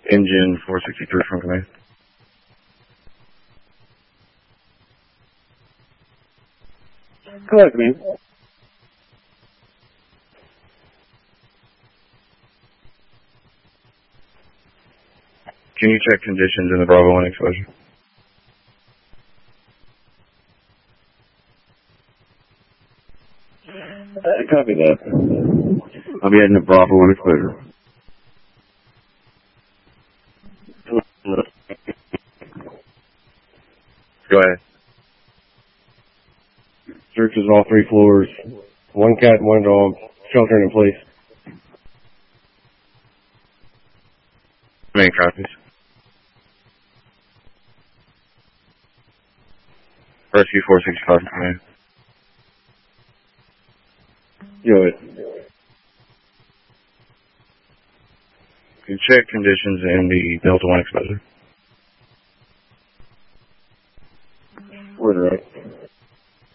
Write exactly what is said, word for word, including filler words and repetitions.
Engine four sixty-three from command. Go ahead, command. Can you check conditions in the Bravo one exposure? Uh, copy that. I'll be heading to Bravo one exposure. Go ahead. Searches all three floors. One cat, one dog, sheltering in place. Main copies. Rescue four sixty-five from command. Go ahead. Can you check conditions in the Delta one exposure?